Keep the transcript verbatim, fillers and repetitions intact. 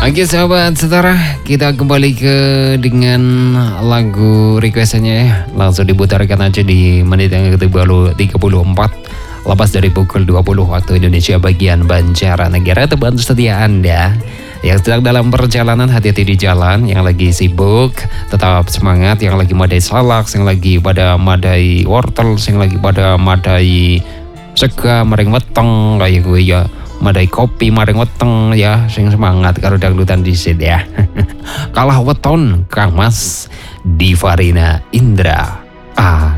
Oke sahabat setara, kita kembali ke dengan lagu requestannya ya. Langsung diputarkan aja di menit yang tiga puluh empat. Lepas dari pukul dua puluh waktu Indonesia bagian Banjarnegara. Teman setia Anda yang sedang dalam perjalanan, hati-hati di jalan. Yang lagi sibuk tetap semangat. Yang lagi madai salak, yang lagi pada madai wortel, yang lagi pada madai sega, maring weteng kayak gue ya. Madai kopi, maring weteng ya, sing semangat karo dangdutan disit ya. Kalah weton Kang Mas Divarina Indra. Ah